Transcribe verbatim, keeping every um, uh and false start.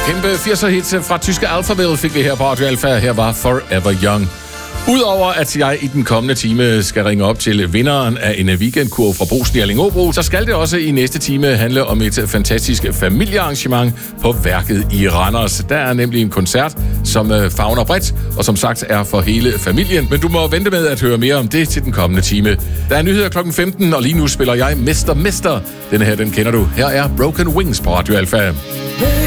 Kæmpe firser-hit fra tyske Alphaville fik vi her på Radio Alpha. Her var Forever Young. Udover at jeg i den kommende time skal ringe op til vinderen af en weekendkurv fra Brugsen i Allingåbro, så skal det også i næste time handle om et fantastisk familiearrangement på Værket i Randers. Der er nemlig en koncert, som favner bredt, og som sagt er for hele familien. Men du må vente med at høre mere om det til den kommende time. Der er nyheder klokken femten, og lige nu spiller jeg mister mister. Denne her, den kender du. Her er Broken Wings på Radio Alpha.